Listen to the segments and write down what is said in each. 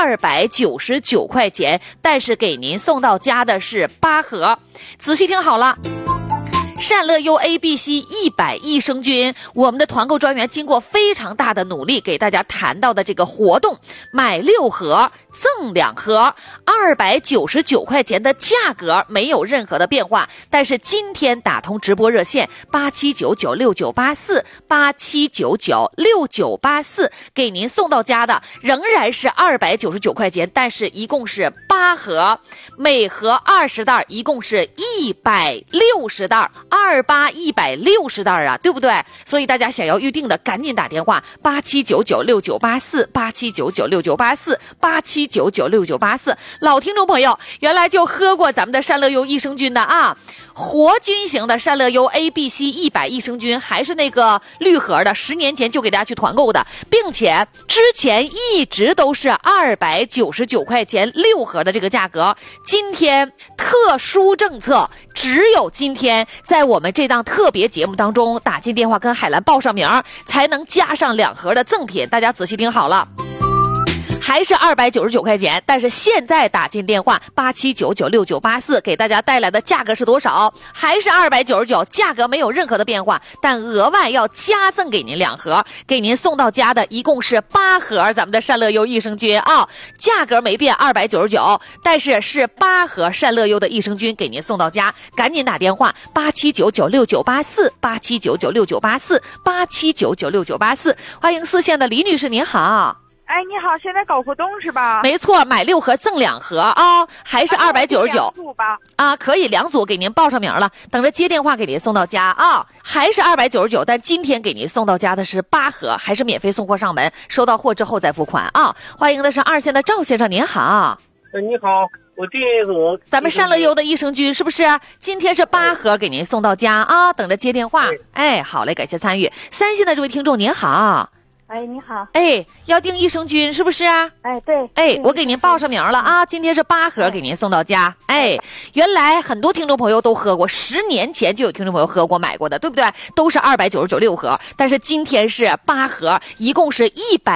299块钱，但是给您送到家的是8盒。仔细听好了，善乐优 ABC 100益生菌，我们的团购专员经过非常大的努力，给大家谈到的这个活动，买6盒赠2盒，299块钱的价格没有任何的变化。但是今天打通直播热线87996984，87996984，给您送到家的仍然是299块钱，但是一共是8盒，每盒20袋，一共是160袋，160袋啊，对不对？所以大家想要预定的赶紧打电话87996984，87996984，87996984。老听众朋友，原来就喝过咱们的善乐优益生菌的啊，活菌型的善乐优 ABC 100益生菌，还是那个绿盒的，10年前就给大家去团购的，并且之前一直都是299块钱6盒的这个价格。今天特殊政策，只有今天在我们这档特别节目当中打进电话跟海兰报上名，才能加上2盒的赠品。大家仔细听好了，还是299块钱，但是现在打进电话87996984，给大家带来的价格是多少？还是299，价格没有任何的变化，但额外要加赠给您2盒，给您送到家的一共是8盒咱们的善乐优益生菌啊，价格没变299，但是是8盒善乐优的益生菌给您送到家，赶紧打电话87996984，87996984，87996984，欢迎4线的李女士，您好。 哎，你好，现在搞活动是吧？ 没错，买6盒赠2盒啊，还是299 吧？ 啊，可以2组给您报上名了，等着接电话给您送到家啊，还是299，但今天给您送到家的是8盒，还是免费送货上门，收到货之后再付款啊。欢迎的是2线的赵先生，您好。 你好，我订一组咱们善乐优的益生菌是不是？今天是8盒给您送到家啊，等着接电话。哎，好嘞，感谢参与。3线的这位听众您好。 哎，你好。 哎，要订益生菌是不是啊？ 哎，对。 哎，我给您报上名了啊，今天是8盒给您送到家。哎，原来很多听众朋友都喝过，10年前就有听众朋友喝过买过的，对不对？都是299 6盒，但是今天是8盒，一共是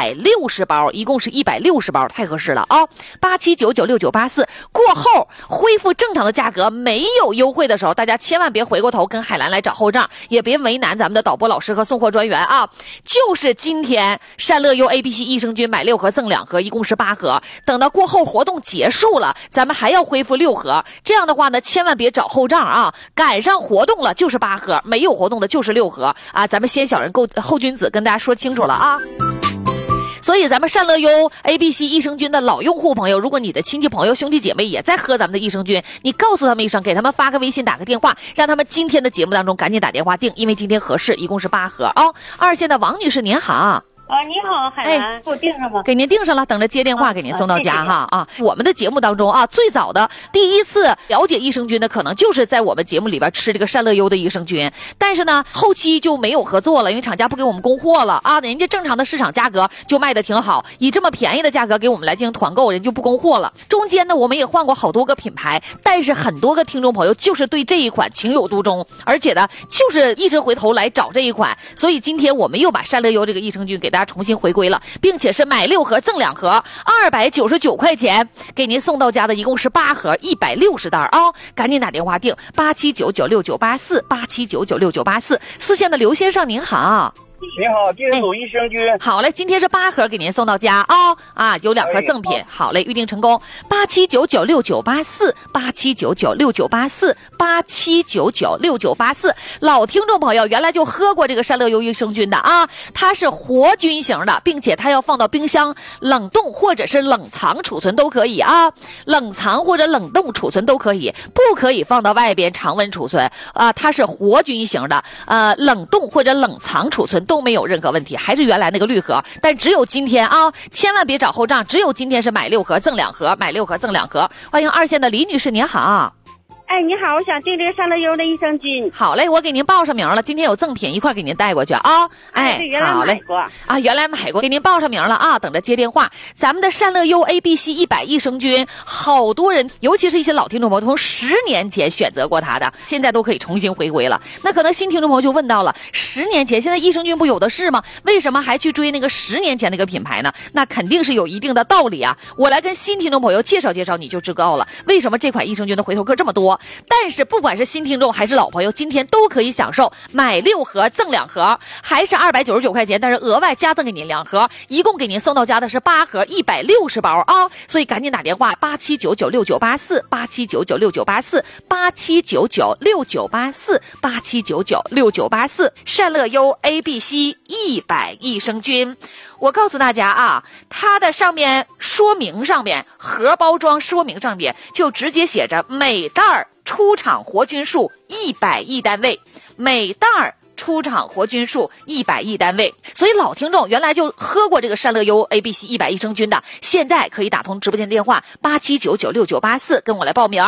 160包，一共是160包，太合适了啊！87996984过后恢复正常的价格，没有优惠的时候，大家千万别回过头跟海兰来找后账，也别为难咱们的导播老师和送货专员啊！就是今天善乐优 ABC 益生菌买6盒赠2盒，一共是8盒。等到过后活动结束了，咱们还要恢复6盒。这样的话呢，千万别找后账啊！赶上活动了就是8盒，没有活动的就是6盒啊！咱们先小人后君子，跟大家说清楚了啊！所以咱们善乐优 ABC 益生菌的老用户朋友，如果你的亲戚朋友兄弟姐妹也在喝咱们的益生菌，你告诉他们一声，给他们发个微信打个电话，让他们今天的节目当中赶紧打电话订，因为今天合适，一共是8盒啊。2线的王女士您好。 你好，海兰，给我订上吧。 给您订上了，等着接电话给您送到家哈啊！我们的节目当中啊，最早的第一次了解益生菌的，可能就是在我们节目里边吃这个善乐优的益生菌，但是呢，后期就没有合作了，因为厂家不给我们供货了啊，人家正常的市场价格就卖的挺好，以这么便宜的价格给我们来进行团购，人就不供货了。中间呢，我们也换过好多个品牌，但是很多个听众朋友就是对这一款情有独钟，而且呢，就是一直回头来找这一款，所以今天我们又把善乐优这个益生菌给大家重新回归了，并且是买6盒赠2盒，299块钱给您送到家的，一共是8盒，160袋啊！赶紧打电话订87996984，87996984。4线的刘先生您好。 你好，订一组益生菌。 好嘞，今天是8盒给您送到家啊，有2盒赠品。好嘞，预定成功。87996984，87996984，87996984。老听众朋友，原来就喝过这个善乐优益生菌的啊，它是活菌型的，并且它要放到冰箱冷冻或者是冷藏储存都可以啊，冷藏或者冷冻储存都可以，不可以放到外边常温储存啊。它是活菌型的，冷冻或者冷藏储存都没有任何问题，还是原来那个绿盒，但只有今天啊，千万别找后账，只有今天是买6盒赠2盒，买6盒赠2盒。欢迎2线的李女士，您好。 哎，你好，我想订这个善乐优的益生菌。 好嘞，我给您报上名了，今天有赠品一块给您带过去啊。 对，原来买过啊，原来买过，给您报上名了啊，等着接电话。咱们的善乐优 ABC 100益生菌，好多人，尤其是一些老听众朋友，从10年前选择过它的，现在都可以重新回归了。那可能新听众朋友就问到了，10年前现在益生菌不有的是吗？为什么还去追那个10年前那个品牌呢？那肯定是有一定的道理啊。我来跟新听众朋友介绍介绍，你就知道了为什么这款益生菌的回头客这么多。但是不管是新听众还是老朋友，今天都可以享受买6盒赠2盒，还是299块钱，但是额外加赠给您2盒，一共给您送到家的是8盒160包啊！所以赶紧打电话87996984，87996984，87996984，善乐优 ABC 100益生菌。我告诉大家啊，它的上面说明上面盒包装说明上面就直接写着每袋出厂活菌数100亿单位，每袋出厂活菌数100亿单位。所以老听众原来就喝过这个善乐优 ABC 100益生菌的，现在可以打通直播间电话87996984跟我来报名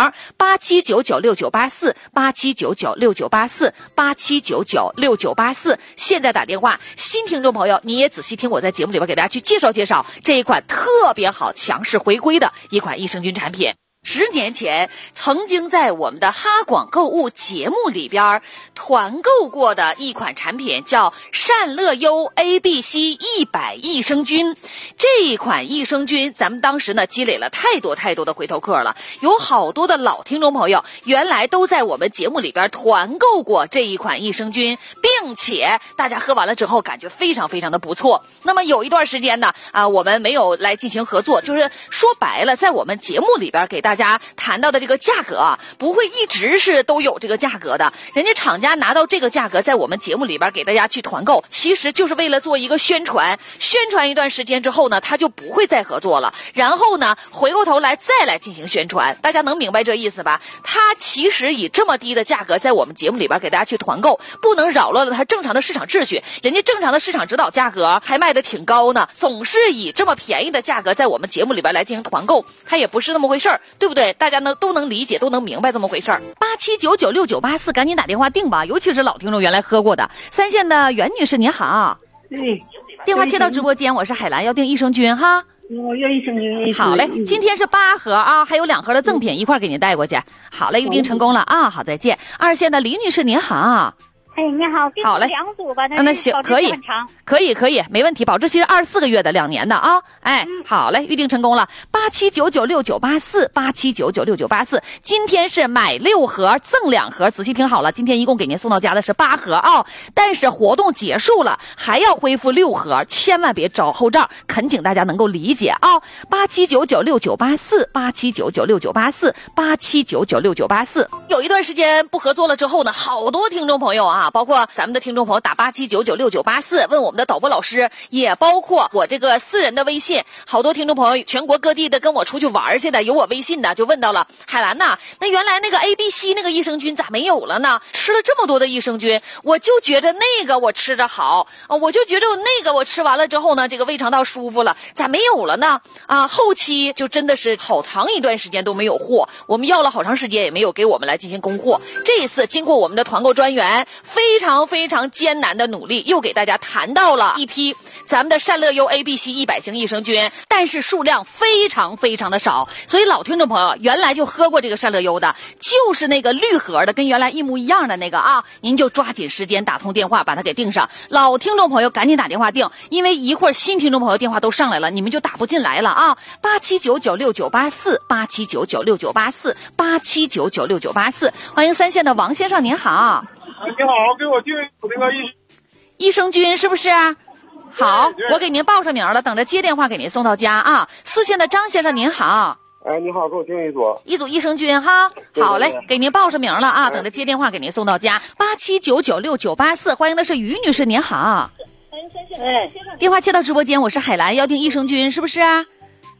，87996984，87996984，87996984。现在打电话，新听众朋友你也仔细听我在节目里边给大家去介绍介绍这一款特别好强势回归的一款益生菌产品。10年前曾经在我们的哈广购物节目里边团购过的一款产品叫善乐优 ABC 100益生菌。这一款益生菌咱们当时呢积累了太多的回头客了，有好多的老听众朋友原来都在我们节目里边团购过这一款益生菌，并且大家喝完了之后感觉非常的不错。那么有一段时间呢我们没有来进行合作，就是说白了在我们节目里边给大家谈到的这个价格啊，不会一直是都有这个价格的，人家厂家拿到这个价格在我们节目里边给大家去团购，其实就是为了做一个宣传一段时间之后呢他就不会再合作了，然后呢回过头来再来进行宣传，大家能明白这意思吧？他其实以这么低的价格在我们节目里边给大家去团购，不能扰乱了他正常的市场秩序，人家正常的市场指导价格还卖得挺高呢，总是以这么便宜的价格在我们节目里边来进行团购，他也不是那么回事儿，对不对？大家呢都能理解，都能明白这么回事儿。87996984，赶紧打电话订吧，尤其是老听众原来喝过的。3线的袁女士您好，电话切到直播间，我是海兰，要订益生菌哈。 我要益生菌。 好嘞，今天是8盒啊，还有2盒的赠品一块给您带过去。好嘞，预定成功了啊，好，再见。2线的李女士您好。 哎，你好， 好嘞 2组吧， 那行，可以，没问题，保质期是24个月的2年的啊。哎，好嘞，预定成功了。87996984，87996984，今天是买6盒赠2盒，仔细听好了，今天一共给您送到家的是8盒啊。但是活动结束了，还要恢复6盒，千万别找后账，恳请大家能够理解啊。87996984，87996984，87996984。有一段时间不合作了之后呢，好多听众朋友啊，包括咱们的听众朋友打87996984问我们的导播老师，也包括我这个私人的微信，好多听众朋友全国各地的跟我出去玩去的，有我微信的就问到了，海兰呐，那原来那个 ABC 那个益生菌咋没有了呢？吃了这么多的益生菌，我就觉得那个我吃着好，我就觉得那个我吃完了之后呢，这个胃肠道舒服了，咋没有了呢？后期就真的是好长一段时间都没有货，我们要了好长时间也没有给我们来进行供货。这一次经过我们的团购专员非常艰难的努力，又给大家谈到了一批咱们的善乐优 ABC 100型益生菌，但是数量非常的少，所以老听众朋友原来就喝过这个善乐优的，就是那个绿盒的，跟原来一模一样的那个啊，您就抓紧时间打通电话把它给订上。老听众朋友赶紧打电话订，因为一会儿新听众朋友电话都上来了，你们就打不进来了啊。87996984，87996984，87996984。欢迎3线的王先生您好。 你好，给我订那个益生菌是不是？好，我给您报上名了，等着接电话给您送到家啊。4线的张先生您好。 哎，你好，给我订一组益生菌哈。好嘞，给您报上名了啊，等着接电话给您送到家。87996984，欢迎的是于女士您好。 哎， 电话切到直播间，我是海兰，要订益生菌是不是？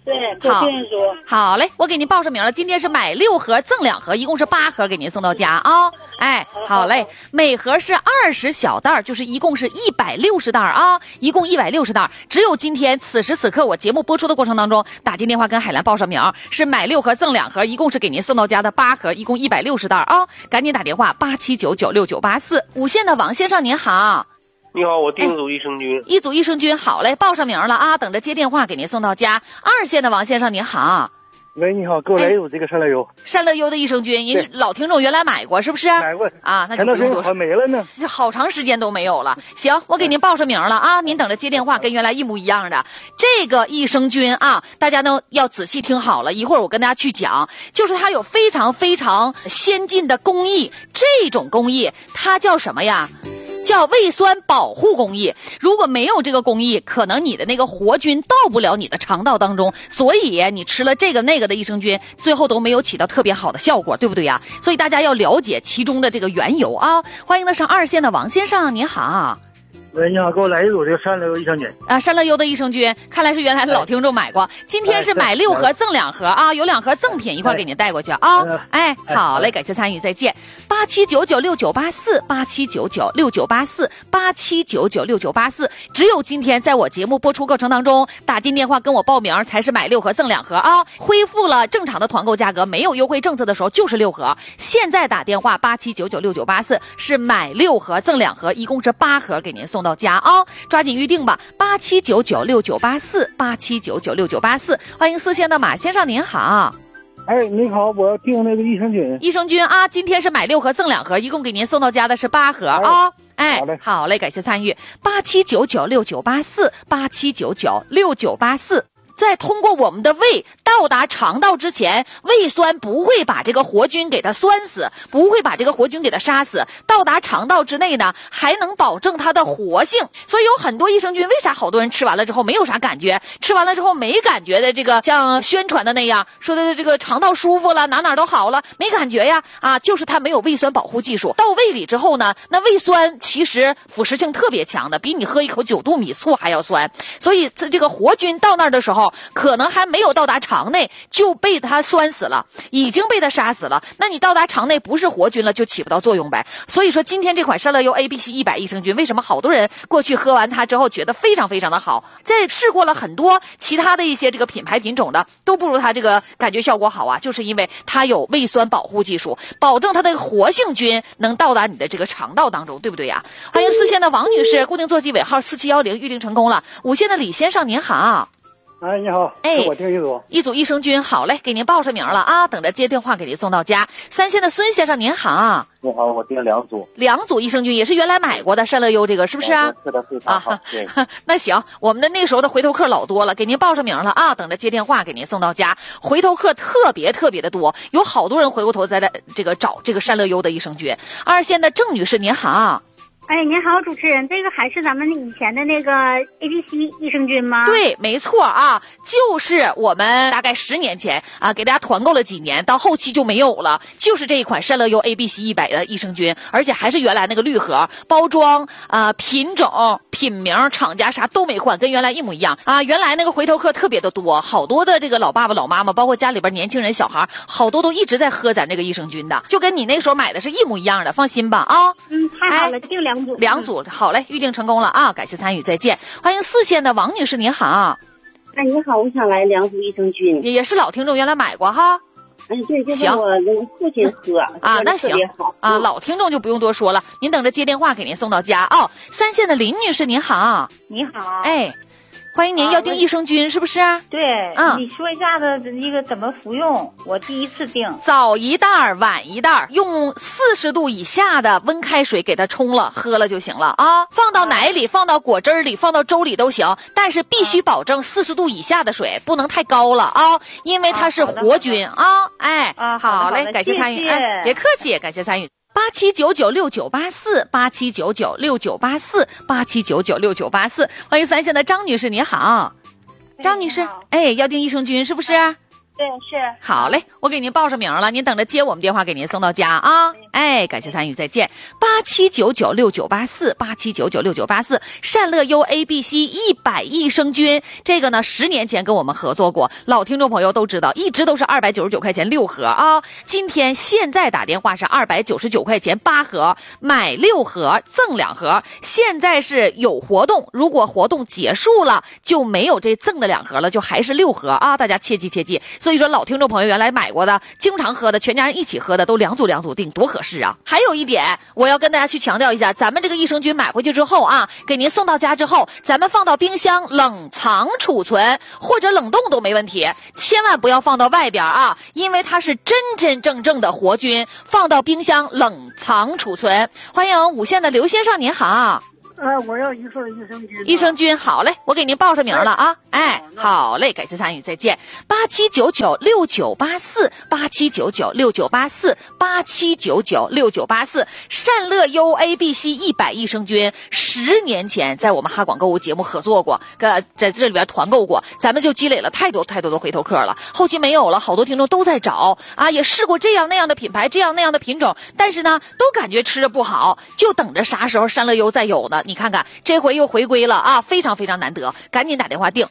对，给我订一组。 好嘞，我给您报上名了。今天是买6盒赠2盒，一共是8盒给您送到家啊。哎，好嘞，每盒是20小袋，就是一共是160袋啊，一共160袋。只有今天此时此刻我节目播出的过程当中，打进电话跟海兰报上名，是买6盒赠2盒，一共是给您送到家的8盒，一共160袋啊。赶紧打电话87996984。5线的王先生您好。 你好，我订一组益生菌。 一组益生菌，好嘞，报上名了啊，等着接电话给您送到家。2线的王先生您好。 喂，你好，给我来一组这个善乐优。 善乐优的益生菌，您老听众原来买过是不是？ 买过啊，那就不用多说。 没了呢， 这好长时间都没有了。行，我给您报上名了啊，您等着接电话，跟原来一模一样的。这个益生菌啊，大家呢要仔细听好了，一会儿我跟大家去讲，就是它有非常非常先进的工艺，这种工艺它叫什么呀？叫胃酸保护工艺。如果没有这个工艺，可能你的那个活菌到不了你的肠道当中，所以你吃了这个那个的益生菌，最后都没有起到特别好的效果，对不对呀？所以大家要了解其中的这个缘由啊。欢迎的上2线的王先生，你好。 喂，你好，给我来一组这个善乐优益生菌。 啊，善乐优的益生菌，看来是原来的老听众买过。今天是买6盒赠2盒啊，有2盒赠品一块给您带过去啊。哎，好嘞，感谢参与，再见。87996984，87996984，87996984，只有今天在我节目播出过程当中打进电话跟我报名，才是买6盒赠2盒啊。恢复了正常的团购价格，没有优惠政策的时候就是6盒。现在打电话87996984是买6盒赠2盒，一共是8盒给您送到家啊，抓紧预定吧，87996984，87996984。欢迎4线的马先生您好。 哎，你好，我要订那个益生菌。 益生菌啊，今天是买6盒赠2盒，一共给您送到家的是8盒啊。哎，好嘞，感谢参与，87996984，87996984。在通过我们的胃到达肠道之前，胃酸不会把这个活菌给它酸死，不会把这个活菌给它杀死。到达肠道之内呢，还能保证它的活性。所以有很多益生菌，为啥好多人吃完了之后没有啥感觉？吃完了之后没感觉的，这个像宣传的那样说的这个肠道舒服了，哪都好了，没感觉呀？啊，就是它没有胃酸保护技术。到胃里之后呢，那胃酸其实腐蚀性特别强的，比你喝一口9度米醋还要酸。所以这个活菌到那儿的时候，可能还没有到达肠内就被它酸死了，已经被它杀死了。那你到达肠内不是活菌了，就起不到作用呗。所以说今天这款善乐优 ABC100益生菌，为什么好多人过去喝完它之后觉得非常非常的好？在试过了很多其他的一些这个品牌品种的，都不如它这个感觉效果好啊，就是因为它有胃酸保护技术，保证它的活性菌能到达你的这个肠道当中，对不对呀？欢迎4线的王女士，固定座机尾号4710，预定成功了。5线的李先生您好。 哎，你好， 哎， 我订一组益生菌，好嘞，给您报上名了啊，等着接电话给您送到家。3线的孙先生您好。 你好，我订2组 ，2组益生菌也是原来买过的善乐优这个是不是啊？ 是的，非常好。对， 那行，我们的那时候的回头客老多了，给您报上名了啊，等着接电话给您送到家。回头客特别的多，有好多人回过头在这个找这个善乐优的益生菌。2线的郑女士您好。 哎，您好，主持人，这个还是咱们以前的那个 ABC 益生菌吗？ 对，没错啊，就是我们大概10年前啊，给大家团购了几年，到后期就没有了，就是这一款善乐优 ABC100的益生菌，而且还是原来那个绿盒，包装品种、品名、厂家啥都没换，跟原来一模一样啊。原来那个回头客特别的多，好多的这个老爸爸、老妈妈，包括家里边年轻人、小孩，好多都一直在喝咱这个益生菌的，就跟你那时候买的是一模一样的，放心吧啊。 太好了，订 2组，好嘞，预定成功了啊！感谢参与，再见。欢迎4线的王女士，您好。 哎，你好，我想来2组益生菌， 也是老听众，原来买过哈。 哎，对，就是我那个父亲喝啊，那行啊，老听众就不用多说了，您等着接电话给您送到家哦。3线的林女士，您好。 你好。 哎。欢迎您，要订益生菌是不是啊？ 对，你说一下子一个怎么服用？我第一次订， 早1袋晚1袋，用40度以下的温开水给它冲了喝了就行了啊。放到奶里，放到果汁里，放到粥里都行，但是必须保证40度以下的水，不能太高了啊，因为它是活菌啊。哎，好嘞，感谢参与，哎，别客气，感谢参与。87996984，87996984，87996984。欢迎3线的张女士，你好。张女士，哎，要订益生菌是不是？ 对，是。 好嘞，我给您报上名了，您等着接我们电话给您送到家啊。 哎，感谢参与，再见。87996984，87996984，善乐优 ABC 100益生菌，这个呢10年前跟我们合作过，老听众朋友都知道，一直都是299块钱6盒啊。今天现在打电话是299块钱8盒，买6盒赠2盒。现在是有活动，如果活动结束了就没有这赠的2盒了，就还是6盒啊，大家切记切记。所以说老听众朋友原来买过的，经常喝的，全家人一起喝的，都2组订，多合适啊。还有一点我要跟大家去强调一下，咱们这个益生菌买回去之后啊，给您送到家之后，咱们放到冰箱冷藏储存或者冷冻都没问题，千万不要放到外边啊，因为它是真正的活菌，放到冰箱冷藏储存。欢迎5线的刘先生，您好。 我要一份益生菌。 益生菌，好嘞，我给您报上名了啊。哎，好嘞，感谢参与，再见。87996984，87996984，87996984，善乐优 ABC 100益生菌，10年前在我们哈广购物节目合作过，在这里边团购过，咱们就积累了太多的回头客了。后期没有了，好多听众都在找啊，也试过这样那样的品牌，这样那样的品种，但是呢，都感觉吃着不好，就等着啥时候善乐优再有呢？你看看，这回又回归了啊，非常难得，赶紧打电话订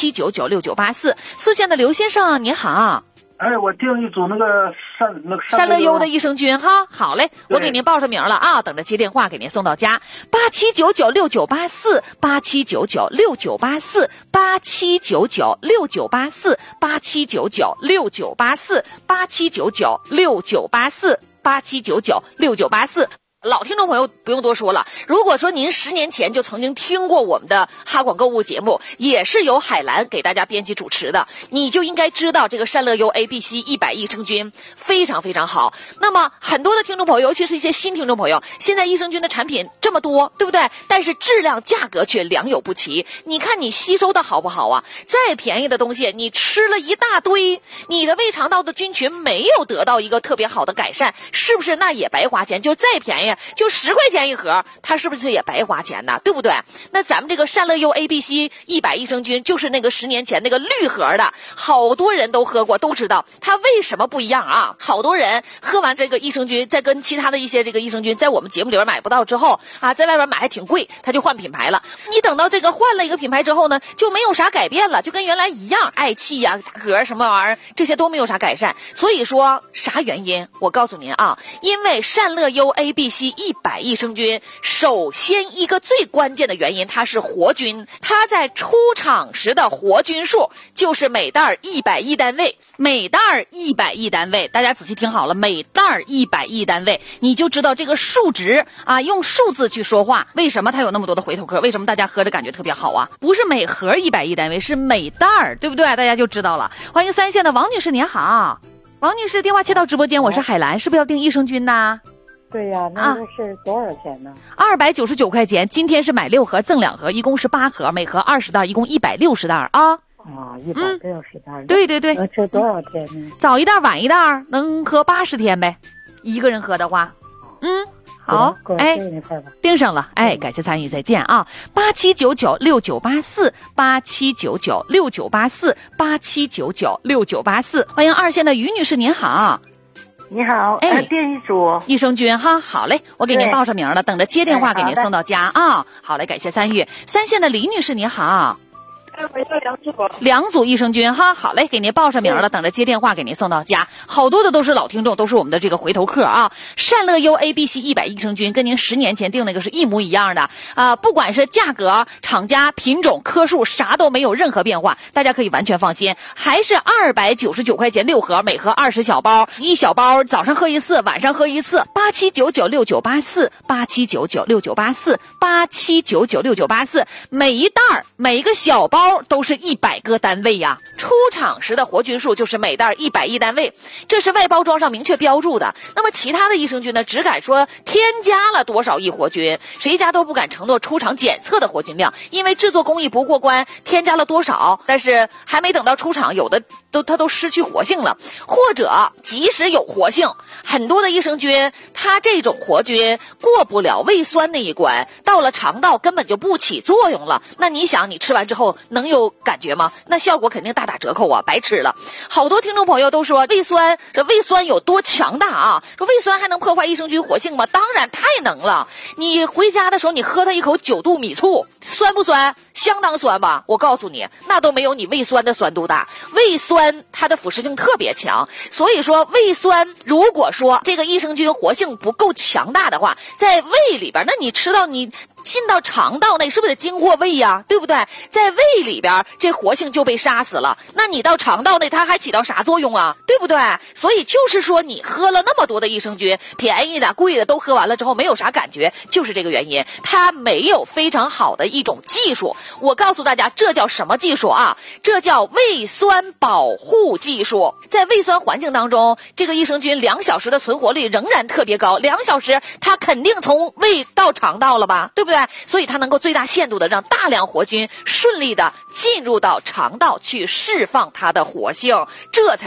87996984。4线的刘先生您好。 我订一组那个善乐优的益生菌哈，好嘞，我给您报上名了啊，等着接电话给您送到家。87996984，87996984，87996984，87996984，87996984。老听众朋友不用多说了，如果说您10年前就曾经听过我们的哈广购物节目，也是由海兰给大家编辑主持的，你就应该知道这个善乐优 ABC 100益生菌非常好。那么很多的听众朋友，尤其是一些新听众朋友，现在益生菌的产品这么多，对不对？但是质量价格却良莠不齐，你看你吸收的好不好啊？再便宜的东西你吃了一大堆，你的胃肠道的菌群没有得到一个特别好的改善，是不是那也白花钱？就再便宜就10块钱一盒，它是不是也白花钱呢？对不对？那咱们这个善乐优 ABC 100益生菌就是那个10年前那个绿盒的，好多人都喝过，都知道它为什么不一样啊。好多人喝完这个益生菌，再跟其他的一些这个益生菌在我们节目里边买不到之后啊，在外边买还挺贵，他就换品牌了。你等到这个换了一个品牌之后呢，就没有啥改变了，就跟原来一样，爱气呀、大盒什么玩意儿，这些都没有啥改善。所以说啥原因？我告诉您啊，因为善乐优 ABC 100益生菌，首先一个最关键的原因，它是活菌，它在出厂时的活菌数就是每袋100亿单位，每袋100亿单位，大家仔细听好了，每袋100亿单位，你就知道这个数值啊，用数字去说话，为什么它有那么多的回头客？为什么大家喝着感觉特别好啊？不是每盒100亿单位，是每袋，对不对？大家就知道了。欢迎3线的王女士，您好。王女士，电话切到直播间，我是海兰，是不是要订益生菌呢？ 对呀，那个是多少钱呢 ？299块钱，今天是买6盒赠2盒，一共是8盒，每盒20袋，一共160袋啊。 160袋。 对。 能吃多少天呢？ 早一袋晚一袋，能喝80天呗，一个人喝的话。好，订上了，感谢参与，再见啊！87996984，87996984，87996984，欢迎2线的于女士，您好。 你好，订一组益生菌哈，好嘞，我给您报上名了，等着接电话给您送到家啊。好嘞，感谢参与。3线的李女士，您好。 我要 2组益生菌哈，好嘞，给您报上名了，等着接电话给您送到家。好多的都是老听众，都是我们的这个回头客啊。善乐优 ABC 100益生菌跟您10年前订那个是一模一样的啊，不管是价格、厂家、品种、颗数，啥都没有任何变化，大家可以完全放心。还是299块钱6盒，每盒20小包，一小包早上喝一次，晚上喝一次。87996984，87996984，87996984，每一袋每一个小包都是100个单位呀。出厂时的活菌数就是每袋100亿单位，这是外包装上明确标注的。那么其他的益生菌呢，只敢说添加了多少亿活菌，谁家都不敢承诺出厂检测的活菌量，因为制作工艺不过关，添加了多少，但是还没等到出厂，有的它都失去活性了，或者即使有活性，很多的益生菌它这种活菌过不了胃酸那一关，到了肠道根本就不起作用了。那你想，你吃完之后能有感觉吗？那效果肯定大打折扣啊，白吃了。好多听众朋友都说胃酸，这胃酸有多强大啊？说胃酸还能破坏益生菌活性吗？当然太能了。你回家的时候你喝它一口9度米醋，酸不酸？相当酸吧。我告诉你，那都没有你胃酸的酸度大。胃酸它的腐蚀性特别强，所以说胃酸如果说这个益生菌活性不够强大的话，在胃里边，那你吃到你进到肠道内是不是得经过胃呀？对不对？在胃里边这活性就被杀死了，那你到肠道内它还起到啥作用啊？对不对？所以就是说你喝了那么多的益生菌，便宜的贵的都喝完了之后没有啥感觉，就是这个原因。它没有非常好的一种技术，我告诉大家这叫什么技术啊？这叫胃酸保护技术。在胃酸环境当中，这个益生菌2小时的存活率仍然特别高，2小时它肯定从胃到肠道了吧？对不对？所以它能够最大限度的让大量活菌顺利的进入到肠道去释放它的活性，这才